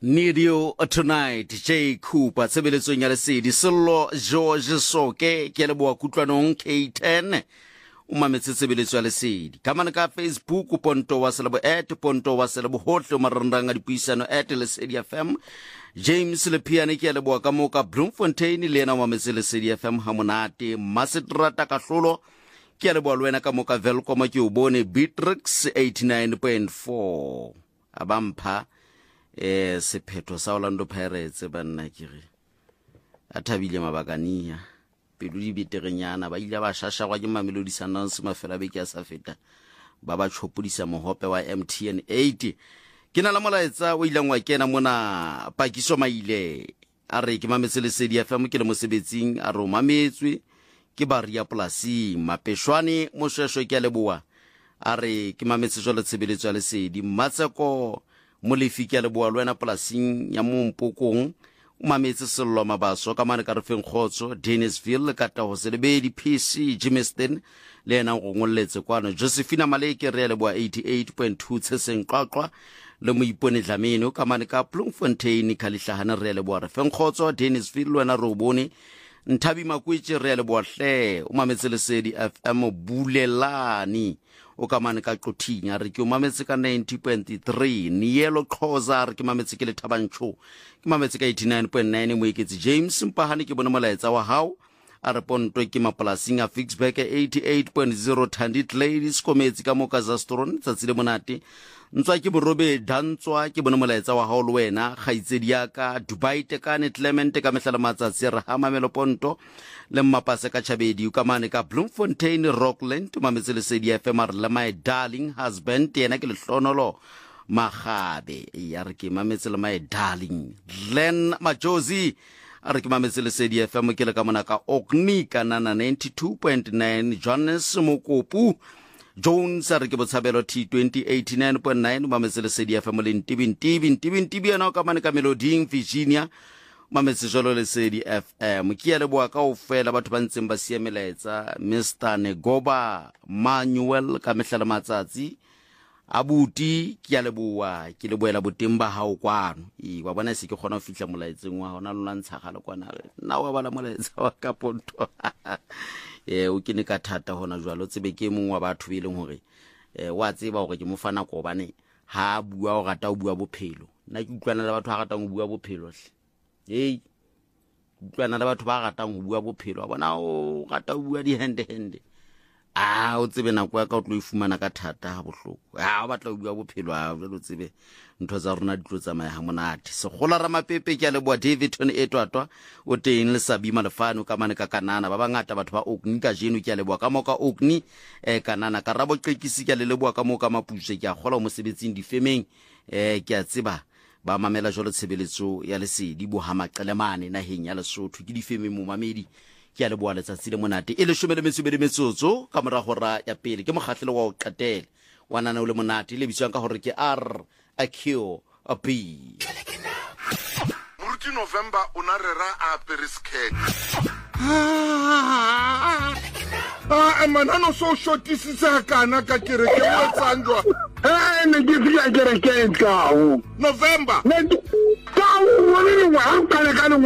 Need You Tonight, J. Cooper, Sebeletso Nyalesedi, Solo, George Soke, Kelebo Kutlanong, K10, Umametsi Sebeletso Nyalesedi. Kamana ka Facebook, Ponto Waselabo Ponto Waselabo Hotlo Marandanga Dipisano Lesedi FM, James Lepiane Kelebo Kamoka, Bloemfontein, Lena Wametsi Lesedi FM, Hamonati, Masedrata Kasolo, Kelebo Luena Kamoka Velcoma Bone, Beatrix 89.4, Abampa. Sephetho sa Orlando Pirates banna kire a thabile mabakania pelo di beterenyana ba ile ba shashagwa ke Mamelodi Sundowns mafela beke a sa feta ba ba tshopodisa mohope wa MTN 80 ke na la molaetsa o ileng wa kena mona Pakiso Maile a re ke mametse Lesedi FM ke le mosebetsing a re mametswe ke ba ria polasi Mapeshwane moshweshwe ke a leboa a re ke mametse jole tshebeletso ya Lesedi Matseko Molefi ke a leboa lwena polasing ya Mompokong o mametse Sello Mabaso ka mane ka re feng Khotso Dennisville ka ta ho selebedi PC Jimiston le ena go ngolletse kwana Josephina Maleke re a leboa 88.2 tseseng qaqwa le mo ipone Dlamini ka mane ka Bloemfontein khalihlahana re a leboa re feng Khotso Dennisville lwena ro bone Nthabi Makwetše re a leboa hle o mametse Lesedi FM Bulelani o ka mane ka Qothinya re ke o mametse ka 90.3 Nielo Khoza re ke mametse ke le Thabantsho ke mametse ka 89.9 Moeketsi James Mpahane ke bona molaetsa wa hao a re Ponto ke mapolasing a Fixback 88.0 Thandit Ladies Kometse ka moka Zastron tsatsi le monate ntswa ke Borobe Dantswa ke bona molaetsa wa hao le wena khaitsedi ya ka Dubai Tekane Clement ka mehlala matsatsi re ha Mamelo Ponto le Mmapase ka Chabedi o ka mane ka Bloemfontein Rockland mametse Lesedi FM re le my darling husband yena ke le hlonolo Magabe ya re ke mametse le my darling Glen Majozi a re ke mametse Lesedi FM ke le ka mona ka Okni ka nana 92.9 Johannes Mokopu Jones a re ke Botshabelo T20 89.9 mametse Lesedi FM le Ntibin yana ka mane ka Melody Virginia mametse jolo Lesedi FM ke ya leboa ka ofela batho ba ntseng ba siemelaetsa Mr Negoba Manuel ka mehlala matsatsi abuti ke ya leboa ke leboela botemba hao kwano wa bona se ke gona go fitla molaetseng wa hona lona ntshagala kwana na wa bala molaetsa wa ka Ponto o ke ne ka thata hona jwalo tsebe ke mongwe wa batho be leng hore wa tseba hore ke mo fana ko bane ha bua o rata o bua bophelo nna ke utlwana le batho ha ratang go bua bophelo utlwana le batho ba ratang go bua bophelo bona o rata o bua di hende o tsebe nako ya ka o tlo ifumana ka thata ha bohloko o batla o bua bophelo o tsebe ntho tsa rona di tlo tsamaya ha monate Segola Ramapepe ke a leboa Davidton Etwatwa o teng le Sabima Lefano ka mane ka Kanana ba bangata batho ba Okni ka jeno ke a leboa ka moka Okni Kanana Karabo Qekisi ke a leboa ka moka Mapushe ke a gola mo sebetsing difemeng ke a tseba ba mamela jolo tshebeletso ya Lesedi Bohama Qelemane naheng ya Lesotho ke difeme mo mamedi ke a leboa letsatsi le monate e le 12 metsotso ka mora hora ya pele ke mokgahlelo wa o qetela wa nana o le monate le bitswang ka hore ke RQ B Moruti November ona rera a periskek manano so shotisitse kana ka kereke mo tsanjwa ne ke fika kereke ka November November ka o wona wa kana